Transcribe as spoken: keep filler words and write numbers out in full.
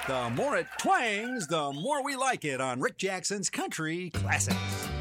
The more it twangs, the more we like it on Rick Jackson's Country Classics.